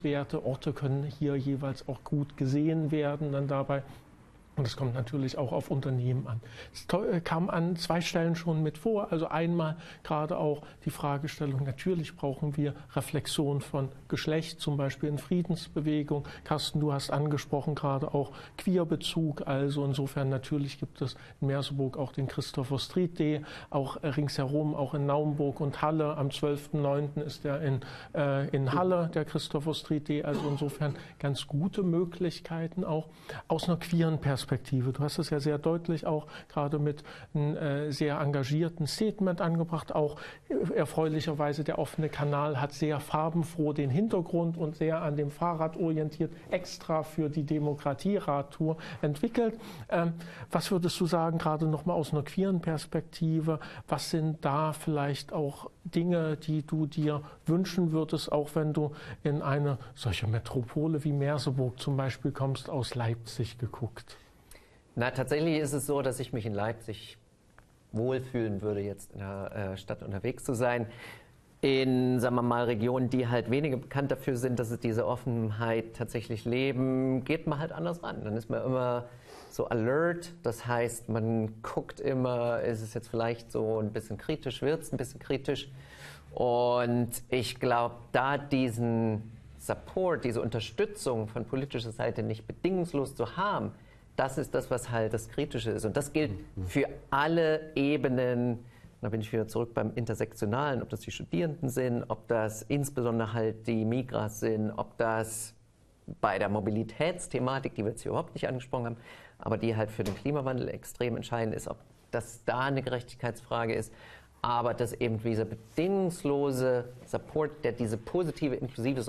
Werte, Orte können hier jeweils auch gut gesehen werden dann dabei. Und es kommt natürlich auch auf Unternehmen an. Es kam an 2 Stellen schon mit vor. Also einmal gerade auch die Fragestellung, natürlich brauchen wir Reflexion von Geschlecht, zum Beispiel in Friedensbewegung. Carsten, du hast angesprochen gerade auch Queerbezug. Also insofern natürlich gibt es in Merseburg auch den Christopher Street Day, auch ringsherum, auch in Naumburg und Halle. Am 12.09. ist der in Halle, der Christopher Street Day. Also insofern ganz gute Möglichkeiten auch aus einer queeren Perspektive. Du hast es ja sehr deutlich auch gerade mit einem sehr engagierten Statement angebracht. Auch erfreulicherweise der offene Kanal hat sehr farbenfroh den Hintergrund und sehr an dem Fahrrad orientiert, extra für die Demokratie-Radtour entwickelt. Was würdest du sagen, gerade nochmal aus einer queeren Perspektive, was sind da vielleicht auch Dinge, die du dir wünschen würdest, auch wenn du in eine solche Metropole wie Merseburg zum Beispiel kommst, aus Leipzig geguckt? Na, tatsächlich ist es so, dass ich mich in Leipzig wohlfühlen würde, jetzt in der Stadt unterwegs zu sein. In, sagen wir mal, Regionen, die halt weniger bekannt dafür sind, dass sie diese Offenheit tatsächlich leben, geht man halt anders ran. Dann ist man immer so alert, das heißt, man guckt immer, ist es jetzt vielleicht so ein bisschen kritisch, wird es ein bisschen kritisch. Und ich glaube, da diesen Support, diese Unterstützung von politischer Seite nicht bedingungslos zu haben, das ist das, was halt das Kritische ist. Und das gilt für alle Ebenen. Da bin ich wieder zurück beim Intersektionalen, ob das die Studierenden sind, ob das insbesondere halt die Migras sind, ob das bei der Mobilitätsthematik, die wir jetzt hier überhaupt nicht angesprochen haben, aber die halt für den Klimawandel extrem entscheidend ist, ob das da eine Gerechtigkeitsfrage ist, aber dass eben dieser bedingungslose Support, der diese positive, inklusive,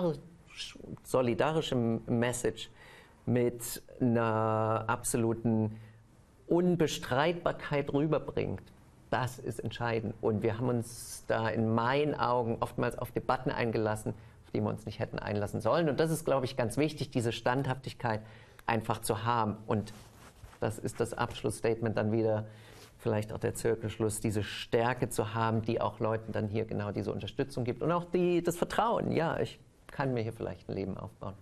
solidarische Message mit einer absoluten Unbestreitbarkeit rüberbringt, das ist entscheidend. Und wir haben uns da in meinen Augen oftmals auf Debatten eingelassen, auf die wir uns nicht hätten einlassen sollen. Und das ist, glaube ich, ganz wichtig, diese Standhaftigkeit einfach zu haben. Und das ist das Abschlussstatement dann wieder, vielleicht auch der Zirkelschluss, diese Stärke zu haben, die auch Leuten dann hier genau diese Unterstützung gibt. Und auch das Vertrauen, ja, ich kann mir hier vielleicht ein Leben aufbauen.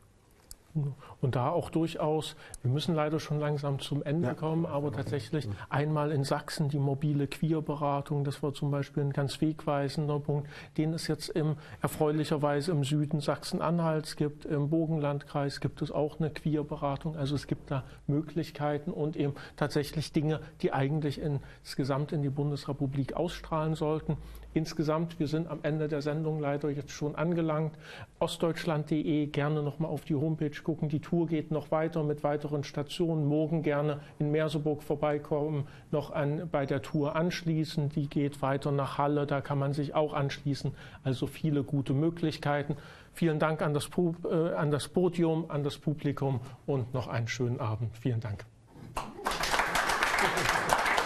Und da auch durchaus, wir müssen leider schon langsam zum Ende kommen, aber tatsächlich einmal in Sachsen die mobile Queerberatung, das war zum Beispiel ein ganz wegweisender Punkt, den es jetzt erfreulicherweise im Süden Sachsen-Anhalts gibt. Im Burgenlandkreis gibt es auch eine Queerberatung. Also es gibt da Möglichkeiten und eben tatsächlich Dinge, die eigentlich insgesamt in die Bundesrepublik ausstrahlen sollten. Insgesamt, wir sind am Ende der Sendung leider jetzt schon angelangt. Ostdeutschland.de, gerne nochmal auf die Homepage gucken. Die Tour geht noch weiter mit weiteren Stationen. Morgen gerne in Merseburg vorbeikommen, noch bei der Tour anschließen. Die geht weiter nach Halle, da kann man sich auch anschließen. Also viele gute Möglichkeiten. Vielen Dank an das Podium, an das Publikum und noch einen schönen Abend. Vielen Dank.